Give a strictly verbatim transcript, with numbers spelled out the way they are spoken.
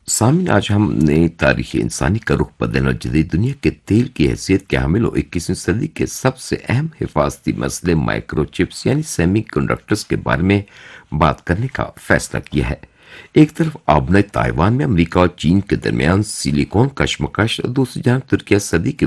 सामिन आज हमने तारीख इंसानी का रुख बदलने और जदीद दुनिया के तेल की हैसियत के हामिल और इक्कीसवीं सदी के सबसे अहम हिफाजती मसले माइक्रोचिप्स यानी सेमी कंडक्टर्स के बारे में बात करने का फैसला किया है। एक तरफ आबना ताइवान में अमेरिका और चीन के दरमियान सिलिकॉन कशमकश और दूसरी जानब तुर्किया सदी के